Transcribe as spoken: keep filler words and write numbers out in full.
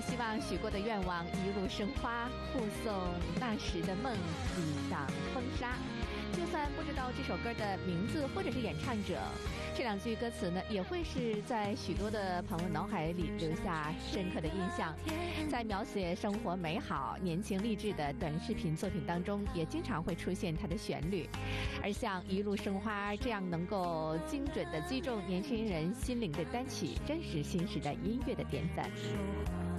希望许过的愿望一路生花，护送那时的梦抵挡风沙。就算不知道这首歌的名字或者是演唱者，这两句歌词呢，也会是在许多的朋友脑海里留下深刻的印象。在描写生活美好、年轻励志的短视频作品当中，也经常会出现它的旋律。而像《一路生花》这样能够精准地击中年轻人心灵的单曲，真是新时代音乐的典范。